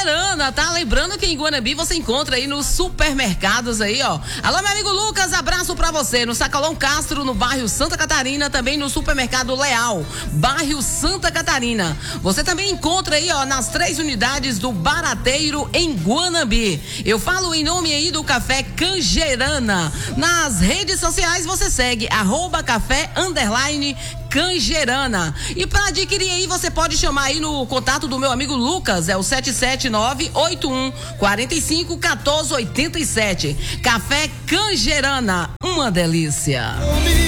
Canjerana, tá? Lembrando que em Guanabi você encontra aí nos supermercados aí, ó. Alô, meu amigo Lucas, abraço pra você. No Sacolão Castro, no bairro Santa Catarina, também no supermercado Leal, bairro Santa Catarina. Você também encontra aí, ó, nas 3 unidades do Barateiro em Guanabi. Eu falo em nome aí do Café Canjerana. Nas redes sociais você segue @café_Canjerana. E para adquirir aí você pode chamar aí no contato do meu amigo Lucas, é o 77981451487. Café Canjerana, uma delícia.